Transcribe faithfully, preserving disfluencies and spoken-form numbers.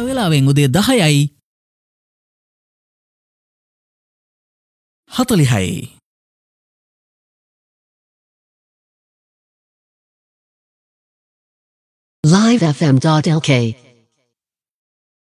වෙලාවෙන් උදේ දහයයි හතළිහයි. live f m dot l k